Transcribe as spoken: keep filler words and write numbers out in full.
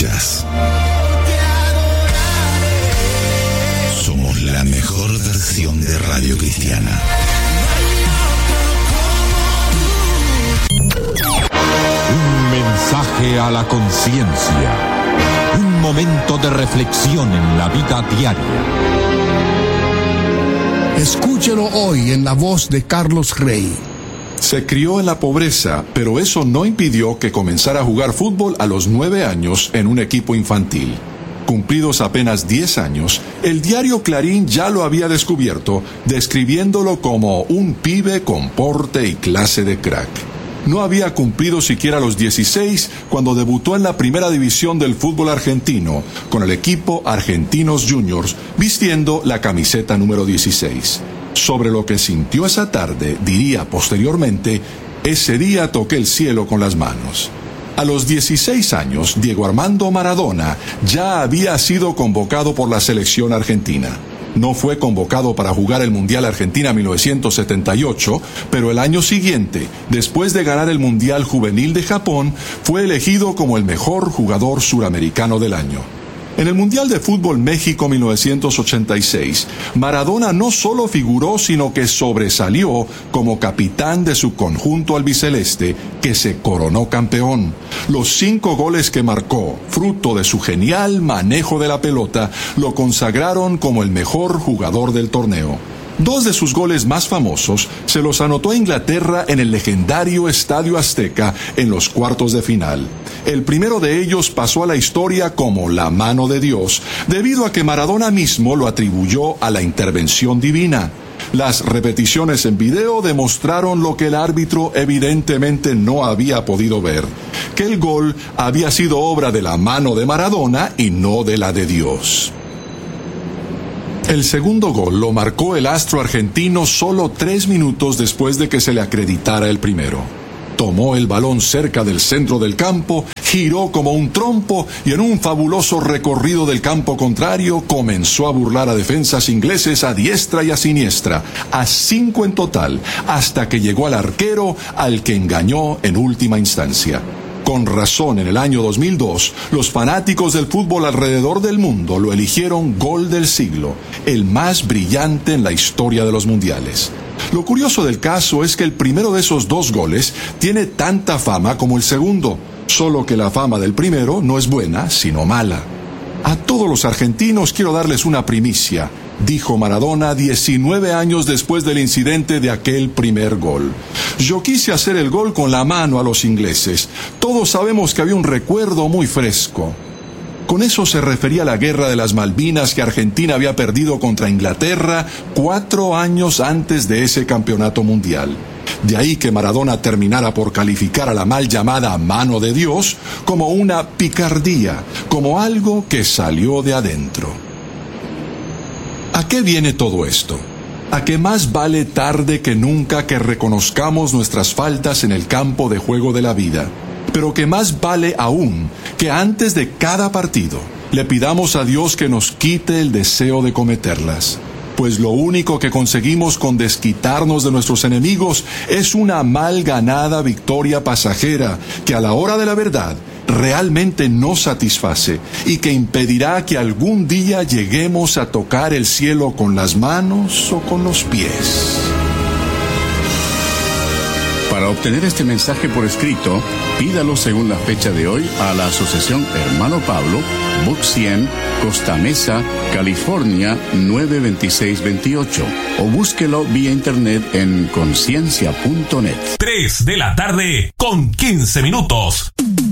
escuchas. Somos la mejor versión de Radio Cristiana. Un mensaje a la conciencia. Un momento de reflexión en la vida diaria. Escúchelo hoy en la voz de Carlos Rey. Se crió en la pobreza, pero eso no impidió que comenzara a jugar fútbol a los nueve años en un equipo infantil. Cumplidos apenas diez años, el diario Clarín ya lo había descubierto, describiéndolo como un pibe con porte y clase de crack. No había cumplido siquiera los dieciséis cuando debutó en la primera división del fútbol argentino, con el equipo Argentinos Juniors, vistiendo la camiseta número dieciséis. Sobre lo que sintió esa tarde, diría posteriormente, ese día toqué el cielo con las manos. A los dieciséis años, Diego Armando Maradona ya había sido convocado por la selección argentina. No fue convocado para jugar el Mundial Argentina mil novecientos setenta y ocho, pero el año siguiente, después de ganar el Mundial Juvenil de Japón, fue elegido como el mejor jugador suramericano del año. En el Mundial de Fútbol México mil novecientos ochenta y seis, Maradona no solo figuró, sino que sobresalió como capitán de su conjunto albiceleste, que se coronó campeón. Los cinco goles que marcó, fruto de su genial manejo de la pelota, lo consagraron como el mejor jugador del torneo. Dos de sus goles más famosos se los anotó a Inglaterra en el legendario Estadio Azteca en los cuartos de final. El primero de ellos pasó a la historia como la mano de Dios, debido a que Maradona mismo lo atribuyó a la intervención divina. Las repeticiones en video demostraron lo que el árbitro evidentemente no había podido ver, que el gol había sido obra de la mano de Maradona y no de la de Dios. El segundo gol lo marcó el astro argentino solo tres minutos después de que se le acreditara el primero. Tomó el balón cerca del centro del campo, giró como un trompo y en un fabuloso recorrido del campo contrario comenzó a burlar a defensas ingleses a diestra y a siniestra, a cinco en total, hasta que llegó al arquero, al que engañó en última instancia. Con razón, en el año dos mil dos, los fanáticos del fútbol alrededor del mundo lo eligieron gol del siglo, el más brillante en la historia de los mundiales. Lo curioso del caso es que el primero de esos dos goles tiene tanta fama como el segundo, solo que la fama del primero no es buena, sino mala. A todos los argentinos quiero darles una primicia, dijo Maradona diecinueve años después del incidente de aquel primer gol. Yo quise hacer el gol con la mano a los ingleses. Todos sabemos que había un recuerdo muy fresco. Con eso se refería a la guerra de las Malvinas que Argentina había perdido contra Inglaterra cuatro años antes de ese campeonato mundial. De ahí que Maradona terminara por calificar a la mal llamada mano de Dios como una picardía, como algo que salió de adentro. ¿A qué viene todo esto? A que más vale tarde que nunca que reconozcamos nuestras faltas en el campo de juego de la vida, pero que más vale aún que antes de cada partido le pidamos a Dios que nos quite el deseo de cometerlas. Pues lo único que conseguimos con desquitarnos de nuestros enemigos es una mal ganada victoria pasajera que a la hora de la verdad realmente no satisface y que impedirá que algún día lleguemos a tocar el cielo con las manos o con los pies. Para obtener este mensaje por escrito, pídalo según la fecha de hoy a la Asociación Hermano Pablo, Box cien, Costa Mesa, California nueve veintiséis veintiocho, o búsquelo vía internet en conciencia punto net. tres de la tarde con quince minutos.